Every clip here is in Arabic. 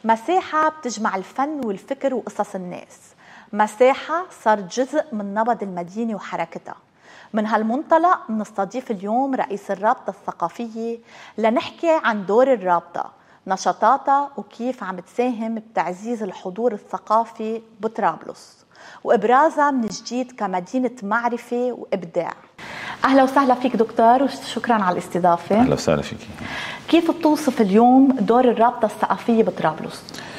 مساحة بتجمع الفن والفكر وقصص الناس، مساحة صارت جزء من نبض المدينة وحركتها. من هالمنطلق بنستضيف اليوم رئيس الرابطة الثقافية لنحكي عن دور الرابطة، نشاطاتها وكيف عم تساهم بتعزيز الحضور الثقافي بطرابلس وإبرازها من جديد كمدينة معرفة وإبداع. أهلا وسهلا فيك دكتور وشكرا على الاستضافة. أهلا وسهلا فيك. كيف بتوصف اليوم دور الرابطة الثقافية بطرابلس؟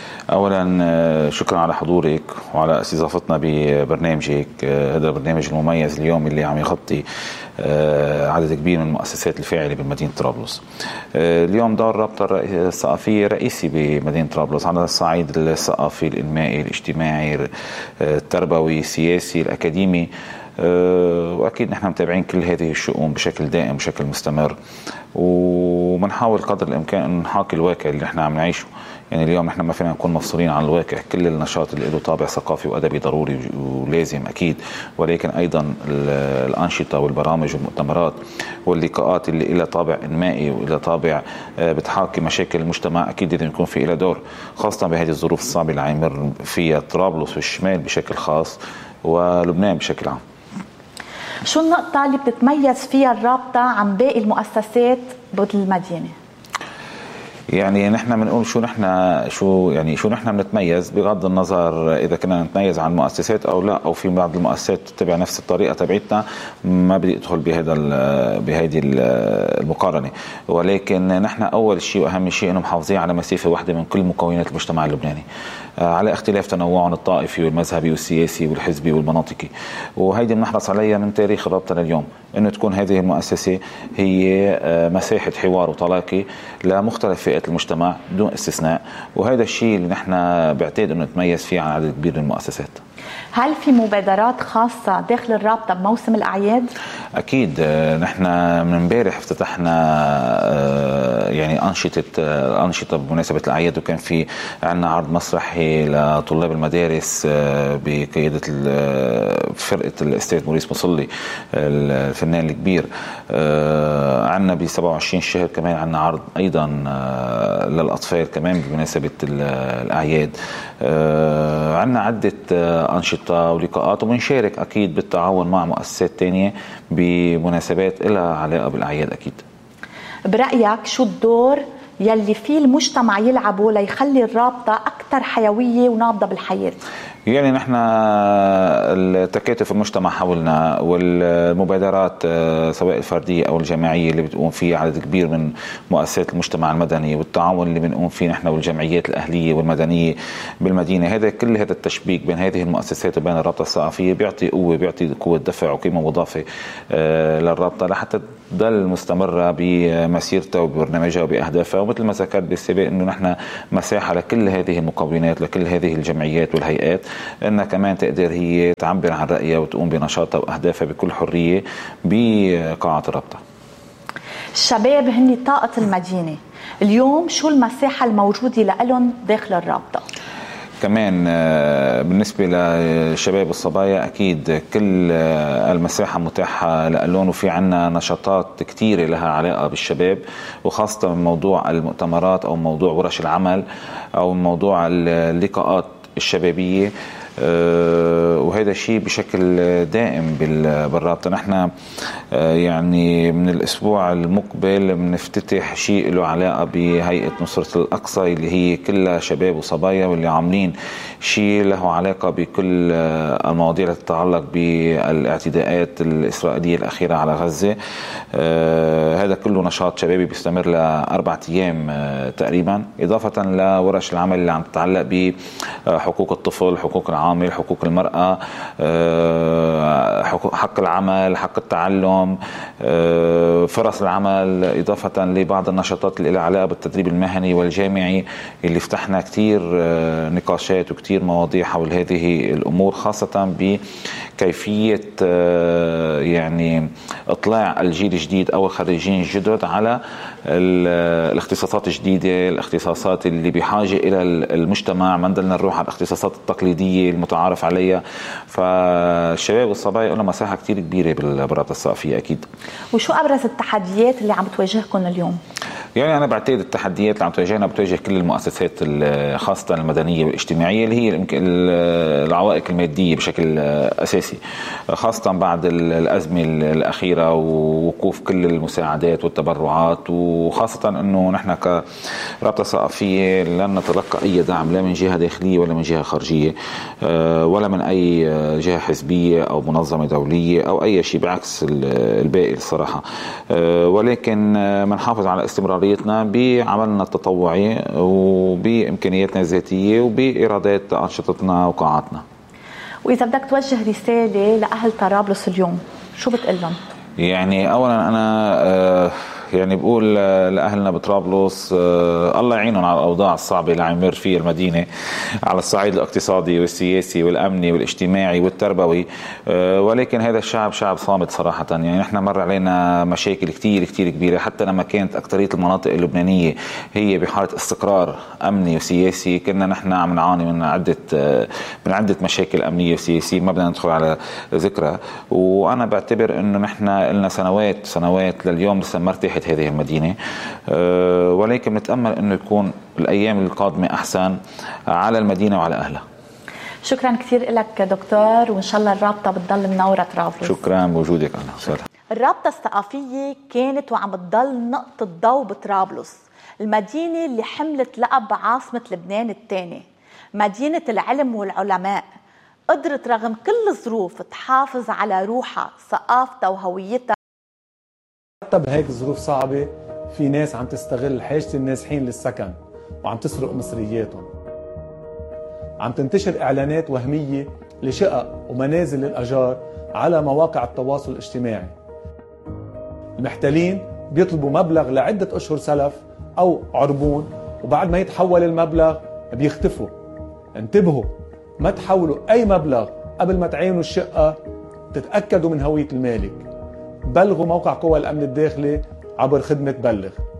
أولا شكرا على حضورك وعلى استضافتنا ببرنامجك، هذا البرنامج المميز اليوم اللي عم يغطي عدد كبير من المؤسسات الفاعلة بمدينة طرابلس. اليوم دور الرابطة الثقافية رئيسي بمدينة طرابلس على الصعيد الثقافي، الإنمائي، الاجتماعي، التربوي، السياسي، الأكاديمي، وأكيد نحن متابعين كل هذه الشؤون بشكل دائم بشكل مستمر، وبنحاول قدر الإمكان أن نحاكي الواقع اللي نحن عم نعيشه. يعني اليوم نحن ما فينا نكون مفصولين عن الواقع، كل النشاط اللي له طابع ثقافي وأدبي ضروري ولازم أكيد، ولكن أيضا الأنشطة والبرامج والمؤتمرات واللقاءات اللي لها طابع إنمائي وإلى طابع بتحاكي مشاكل المجتمع أكيد لازم يكون في إلى دور، خاصة بهذه الظروف الصعبة اللي عم يمر فيها طرابلس والشمال بشكل خاص ولبنان بشكل عام. شو النقطة اللي بتتميز فيها الرابطة عن باقي المؤسسات بالمدينة؟ يعني نحن بنقول شو نحن بنتميز بغض النظر اذا كنا نتميز عن المؤسسات او لا، او في بعض المؤسسات تتبع نفس الطريقه تبعتنا، ما بدي ادخل بهيدي المقارنه، ولكن نحن اول شيء واهم شيء انه محافظين على مسافه واحده من كل مكونات المجتمع اللبناني على اختلاف تنوعهم الطائفي والمذهبي والسياسي والحزبي والمناطقي، وهيدي بنحرص عليها من تاريخ الرابطه لليوم، انه تكون هذه المؤسسه هي مساحه حوار وتلاقي لمختلف فئات المجتمع بدون استثناء، وهذا الشيء اللي نحن بعتقد انه نتميز فيه عن عدد كبير من المؤسسات. هل في مبادرات خاصة داخل الرابطة بموسم الأعياد؟ أكيد، نحن من امبارح افتتحنا يعني أنشطة بمناسبة الأعياد، وكان في عنا عرض مسرحي لطلاب المدارس بقيادة فرقة الأستاذ موريس مصلي الفنان الكبير. عنا ب 27 شهر كمان عنا عرض أيضا للأطفال كمان بمناسبة الأعياد. عنا عدة أنشطة ولقاءات، وبنشارك أكيد بالتعاون مع مؤسسات تانية بمناسبات لها علاقة بالأعياد. أكيد برأيك شو الدور يلي فيه المجتمع يلعبه ليخلي الرابطة أكثر حيوية ونابضة بالحياة؟ يعني نحن التكاتف المجتمع حولنا والمبادرات سواء الفردية أو الجماعية اللي بتقوم فيه عدد كبير من مؤسسات المجتمع المدني، والتعاون اللي بنقوم فيه نحن والجمعيات الأهلية والمدنية بالمدينة، كل هذا التشبيك بين هذه المؤسسات وبين الرابطة الثقافية بيعطي قوة دفع وقيمة مضافة للرابطة لحتى تضل مستمرة بمسيرتها وببرنامجها وبأهدافها. ومثل ما ذكرت بالسابق انه نحن مساحة لكل هذه المكونات، لكل هذه الجمعيات والهيئات، انها كمان تقدر هي تعبر عن رأيها وتقوم بنشاطها وأهدافها بكل حرية بقاعة الرابطة. الشباب هن طاقة المدينة، اليوم شو المساحة الموجودة لهم داخل الرابطة؟ كمان بالنسبة للشباب والصبايا أكيد كل المساحة متاحة لهم، وفي عنا نشاطات كتيرة لها علاقة بالشباب، وخاصة من موضوع المؤتمرات أو موضوع ورش العمل أو موضوع اللقاءات الشبابية، وهذا الشيء بشكل دائم بالرابطة. نحن يعني من الأسبوع المقبل بنفتتح شيء له علاقة بهيئة نصرة الأقصى اللي هي كلها شباب وصبايا، واللي عاملين شيء له علاقة بكل المواضيع التي تتعلق بالاعتداءات الإسرائيلية الأخيرة على غزة. هذا كله نشاط شبابي بيستمر ل4 أيام تقريبا، إضافة لورش العمل اللي عم تتعلق بحقوق الطفل، حقوق العامل، حقوق المرأة، حق العمل، حق التعلم، فرص العمل، إضافة لبعض النشاطات اللي لها علاقة بالتدريب المهني والجامعي اللي فتحنا كتير نقاشات وكتير مواضيع حول هذه الأمور، خاصة بكيفية يعني إطلاع الجيل الجديد أو الخريجين الجدد على الاختصاصات الجديدة، الاختصاصات اللي بحاجة إلى المجتمع، ما نضلنا نروح على الاختصاصات التقليدية المتعارف عليها. فالشباب والصبايا لهم مساحة كتير كبيرة بالرابطة الثقافية أكيد. وشو أبرز التحديات اللي عم تواجهكم اليوم؟ يعني أنا بعتقد التحديات اللي عم تواجهنا بتواجه كل المؤسسات خاصة المدنية والاجتماعية اللي هي العوائق المادية بشكل أساسي، خاصة بعد الأزمة الأخيرة ووقوف كل المساعدات والتبرعات، وخاصة أنه نحن كرابطة ثقافية لن نتلقى أي دعم لا من جهة داخلية ولا من جهة خارجية ولا من أي جهة حزبية أو منظمة دولية أو أي شيء، بعكس الباقي الصراحة. ولكن منحافظ على استمراريتنا بعملنا التطوعي وبإمكانياتنا الذاتية وبإيرادات أنشطتنا وقاعاتنا. وإذا بدك توجه رسالة لأهل طرابلس اليوم شو بتقول لهم؟ يعني أولا أنا يعني بقول لأهلنا بطرابلس الله يعينهم على الأوضاع الصعبة اللي عم يمر فيها المدينة على الصعيد الاقتصادي والسياسي والأمني والاجتماعي والتربوي، ولكن هذا الشعب شعب صامت صراحة. يعني نحن مر علينا مشاكل كتير كبيرة، حتى لما كانت أكترية المناطق اللبنانية هي بحالة استقرار أمني وسياسي كنا نحن عم نعاني من عدة مشاكل أمنية وسياسية ما بدنا ندخل على ذكرها. وأنا بعتبر إنه نحن لنا سنوات لليوم لسه مرتاحة هذه المدينة، ولكن نتأمل أنه يكون الأيام القادمة أحسن على المدينة وعلى أهلها. شكرا كثير لك دكتور، وإن شاء الله الرابطة بتضل منورة طرابلس. شكرا بوجودك. أهلا وسهلا. الرابطة الثقافية كانت وعم تضل نقطة ضوء بطرابلس، المدينة اللي حملت لقب عاصمة لبنان الثاني، مدينة العلم والعلماء. قدرت رغم كل الظروف تحافظ على روحها، ثقافتها وهويتها. حتى بهيك ظروف صعبة في ناس عم تستغل حاجة النازحين للسكن وعم تسرق مصرياتهم. عم تنتشر إعلانات وهمية لشقق ومنازل للأجار على مواقع التواصل الاجتماعي. المحتلين بيطلبوا مبلغ لعدة أشهر سلف أو عربون، وبعد ما يتحول المبلغ بيختفوا. انتبهوا، ما تحولوا أي مبلغ قبل ما تعينوا الشقة، تتأكدوا من هوية المالك. بلغوا موقع قوى الأمن الداخلي عبر خدمة بلغ.